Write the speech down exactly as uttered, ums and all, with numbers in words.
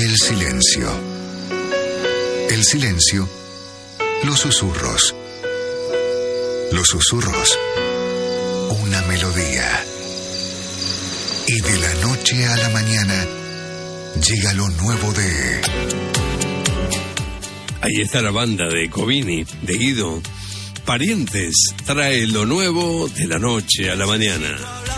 el silencio. El silencio, los susurros. Los susurros, una melodía. Y de la noche a la mañana llega lo nuevo de... Ahí está la banda de Covini, de Guido. Parientes trae lo nuevo de la noche a la mañana.